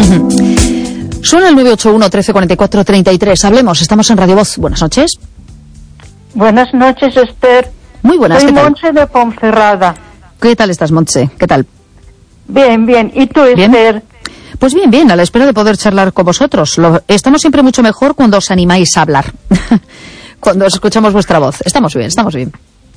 Suena el 981 1344 33. Hablemos, estamos en Radio Voz. Buenas noches. Buenas noches, Esther. Muy buenas, Soy ¿qué tal? Montse de Ponferrada. ¿Qué tal estás, Montse? ¿Qué tal? Bien, bien. ¿Y tú, ¿Bien? Esther? Pues bien, bien, a la espera de poder charlar con vosotros. Estamos siempre mucho mejor cuando os animáis a hablar. Cuando os escuchamos vuestra voz. Estamos bien, estamos bien.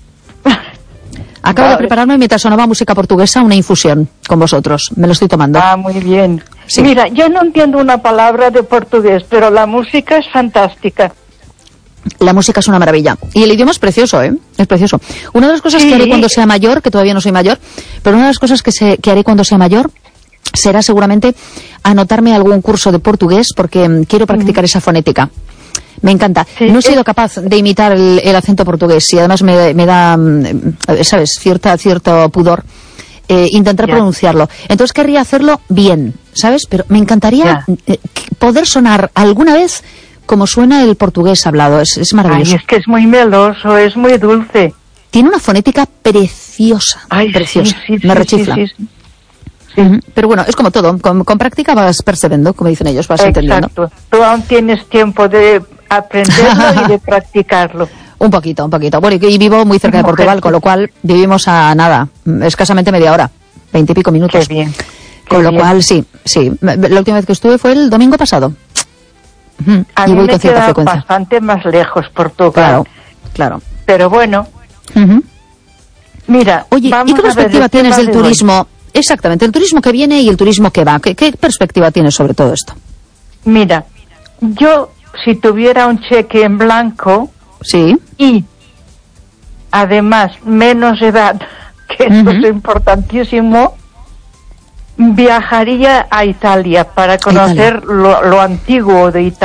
Acabo de prepararme mientras sonaba música portuguesa una infusión con vosotros. Me lo estoy tomando. Ah, muy bien. Sí. Mira, yo no entiendo una palabra de portugués, pero la música es fantástica. La música es una maravilla. Y el idioma es precioso, ¿eh? Es precioso. Una de las cosas que haré cuando sea mayor, que todavía no soy mayor, pero una de las cosas que haré cuando sea mayor será seguramente anotarme algún curso de portugués porque quiero practicar esa fonética. Me encanta. Sí, no he sido capaz de imitar el acento portugués y además me da, ¿sabes?, cierto pudor intentar pronunciarlo. Entonces querría hacerlo bien, ¿sabes? Pero me encantaría poder sonar alguna vez como suena el portugués hablado. Es maravilloso. Ay, es que es muy meloso, es muy dulce. Tiene una fonética preciosa. Ay, preciosa. Sí, me rechifla. Sí. Pero bueno, es como todo. Con práctica vas perseverando, como dicen ellos, vas entendiendo. Exacto. Tú aún tienes tiempo de aprenderlo y de practicarlo. Un poquito. Bueno, y vivo muy cerca de Portugal, con lo cual vivimos a nada, escasamente media hora, 20 y pico minutos. Qué bien. Con lo cual, sí. La última vez que estuve fue el domingo pasado. A y mí voy me con cierta queda frecuencia. bastante más lejos Portugal. Claro. Pero bueno, mira, Oye, vamos ¿y qué a ver perspectiva el tienes tema del de hoy. turismo? Exactamente, el turismo que viene y el turismo que va. ¿Qué perspectiva tienes sobre todo esto? Mira, yo si tuviera un cheque en blanco Sí. y además menos edad, que esto es importantísimo, viajaría a Italia para conocer lo antiguo de Italia.